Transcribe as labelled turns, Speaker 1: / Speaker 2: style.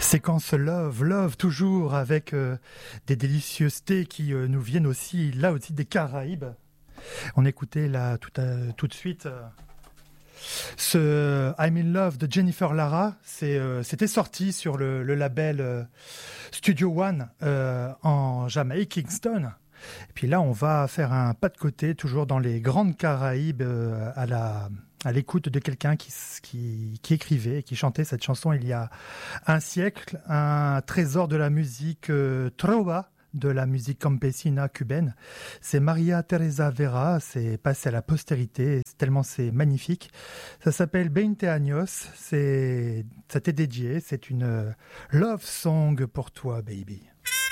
Speaker 1: Séquence Love, toujours avec des délicieusetés qui nous viennent aussi, là aussi, des Caraïbes. On écoutait là tout de suite ce I'm in Love de Jennifer Lara. C'était sorti sur le label Studio One en Jamaïque, Kingston. Et puis là, on va faire un pas de côté, toujours dans les grandes Caraïbes, à l'écoute de quelqu'un qui écrivait et qui chantait cette chanson il y a un siècle, un trésor de la musique trova, de la musique campesina cubaine. C'est Maria Teresa Vera, c'est passé à la postérité, tellement c'est magnifique. Ça s'appelle 20 años, ça t'est dédié, c'est une love song pour toi, baby.